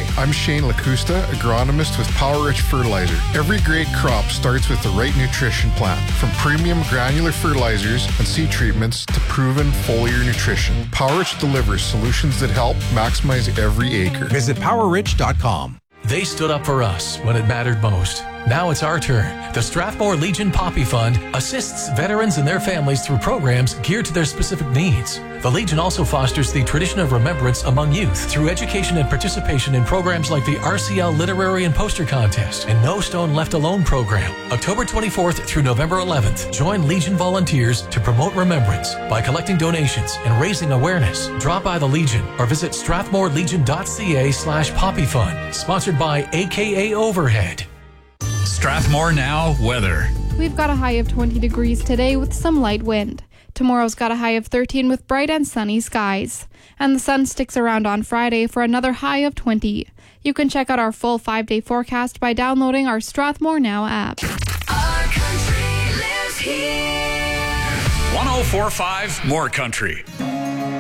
Hi, I'm Shane Lacusta, agronomist with Power Rich Fertilizer. Every great crop starts with the right nutrition plan. From premium granular fertilizers and seed treatments to proven foliar nutrition, Power Rich delivers solutions that help maximize every acre. Visit PowerRich.com. They stood up for us when it mattered most. Now it's our turn. The Strathmore Legion Poppy Fund assists veterans and their families through programs geared to their specific needs. The Legion also fosters the tradition of remembrance among youth through education and participation in programs like the RCL Literary and Poster Contest and No Stone Left Alone program. October 24th through November 11th, join Legion volunteers to promote remembrance by collecting donations and raising awareness. Drop by the Legion or visit strathmorelegion.ca/poppyfund. Sponsored by AKA Overhead. Strathmore Now weather. We've got a high of 20 degrees today with some light wind. Tomorrow's got a high of 13 with bright and sunny skies. And the sun sticks around on Friday for another high of 20. You can check out our full 5-day forecast by downloading our Strathmore Now app. Our country lives here. 104.5 More Country.